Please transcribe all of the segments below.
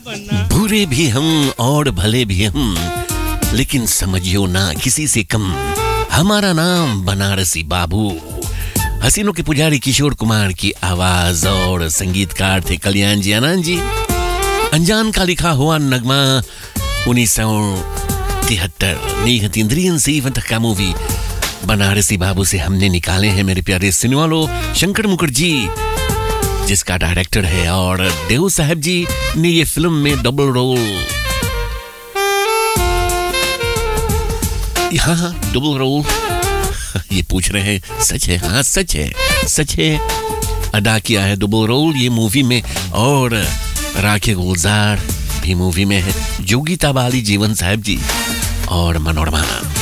बुरे भी हम और भले भी हम, लेकिन समझियो ना किसी से कम, हमारा नाम बनारसी बाबू। हसीनों के पुजारी किशोर कुमार की आवाज और संगीतकार थे कल्याण जी आनंद जी। अनजान का लिखा हुआ नगमा 1973 नेहतीन्द्रियन सीवंत का मूवी बनारसी बाबू से हमने निकाले हैं मेरे प्यारे सिनेमा वालों। शंकर मुखर्जी जिसका डायरेक्टर है और देव साहब जी ने ये फिल्म में डबल रोल, हाँ डबल रोल, ये पूछ रहे हैं सच है? हाँ सच है, सच है, अदा किया है डबल रोल ये मूवी में। और राखे गुलजार भी मूवी में है, जोगीता बाली, जीवन साहब जी और मनोरमा।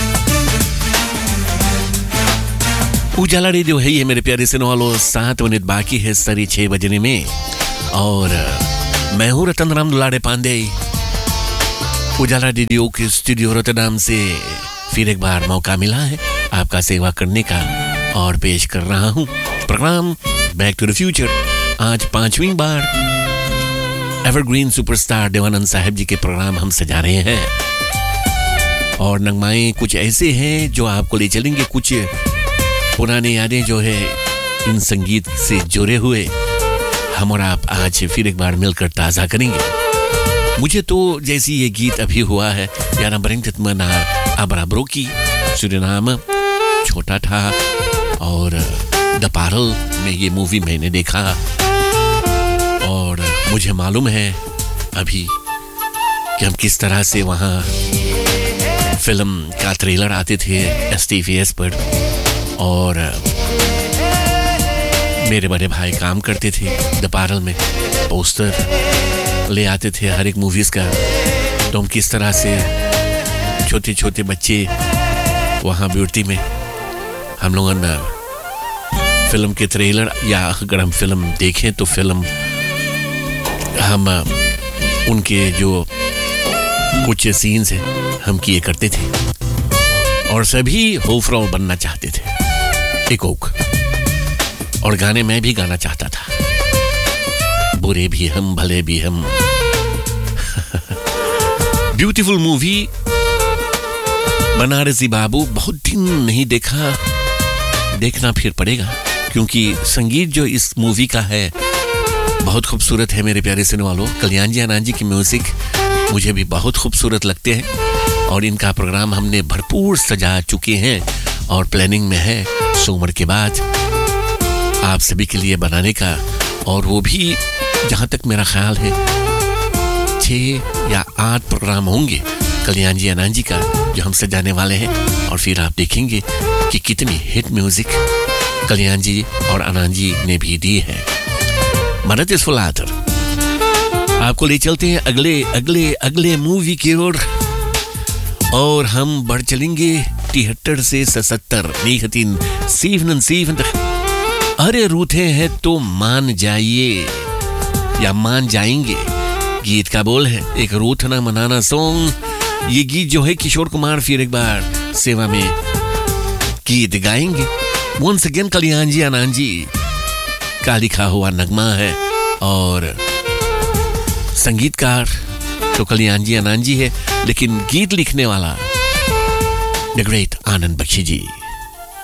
उजाला रेडियो है ये मेरे प्यारे सिनेमा वालों। 7 मिनट बाकी है 6:30 बजने में और मैं हूँ रतन राम दुलारे पांडे। उजाला रेडियो के स्टूडियो रोटरडैम से फिर एक बार मौका मिला है आपका सेवा करने का और पेश कर रहा हूँ programme back to the future. आज 5वीं बार एवरग्रीन सुपरस्टार देवानंद साहब जी के प्रोग्राम हम सजा रहे हैं और नगमाएं कुछ ऐसे हैं जो आपको ले चलेंगे कुछ पुराने यादें जो है इन संगीत से जुड़े हुए हम और आप आज फिर एक बार मिलकर ताज़ा करेंगे। मुझे तो जैसी ये गीत अभी हुआ है याना बरिंगत मना अबराबरो की सुरीनाम छोटा था और द पारल में ये मूवी मैंने देखा और मुझे मालूम है अभी कि हम किस तरह से वहाँ फिल्म का ट्रेलर आते थे STVS पर और मेरे बड़े भाई काम करते थे द पारल में, पोस्टर ले आते थे हर एक मूवीज का। तो हम किस तरह से छोटे छोटे बच्चे वहाँ ब्यूटी में हम लोगों ने फिल्म के ट्रेलर या अगर हम फिल्म देखें तो फिल्म हम उनके जो कुछ सीन्स हैं हम किए करते थे और सभी होफरोल बनना चाहते थे एक ओक। और गाने मैं भी गाना चाहता था, बुरे भी हम भले भी हम। ब्यूटीफुल मूवी बनारसी बाबू, बहुत दिन नहीं देखा, देखना फिर पड़ेगा क्योंकि संगीत जो इस मूवी का है बहुत खूबसूरत है मेरे प्यारे सुनने वालों। कल्याण जी आनंद जी की म्यूजिक मुझे भी बहुत खूबसूरत लगते हैं और इनका प्रोग्राम हमने भरपूर सजा चुके हैं और प्लानिंग में है सोमवार के बाद आप सभी के लिए बनाने का। और वो भी जहाँ तक मेरा ख्याल है 6 या 8 प्रोग्राम होंगे कल्याण जी आनंद जी का जो हम सजाने वाले हैं और फिर आप देखेंगे कि कितनी हिट म्यूजिक कल्याण जी और आनंद जी ने भी दी है। मदद इस फुलातर आपको ले चलते हैं अगले मूवी की ओर और हम बढ़ चलेंगे 73 से 77 1977। अरे रूठे हैं तो मान जाइए या मान जाएंगे गीत का बोल है, एक रूठना मनाना सॉन्ग। ये गीत जो है किशोर कुमार फिर एक बार सेवा में गीत गाएंगे। वंस अगेन कल्याण जी आनंद जी का लिखा हुआ नगमा है और संगीतकार तो कल्याण जी आनंद जी है लेकिन गीत लिखने वाला the great Anand Bakshi ji.